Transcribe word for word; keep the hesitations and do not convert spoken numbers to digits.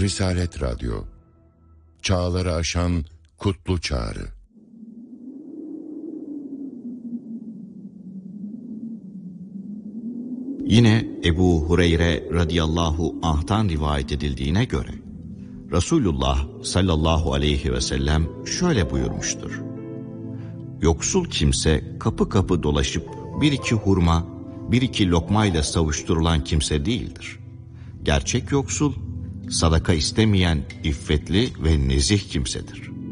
Risalet Radyo, çağları aşan kutlu çağrı. Yine Ebu Hureyre radıyallahu anh'tan rivayet edildiğine göre Resulullah sallallahu aleyhi ve sellem şöyle buyurmuştur: yoksul kimse kapı kapı dolaşıp bir iki hurma, bir iki lokmayla savuşturulan kimse değildir. Gerçek yoksul, sadaka istemeyen iffetli ve nezih kimsedir.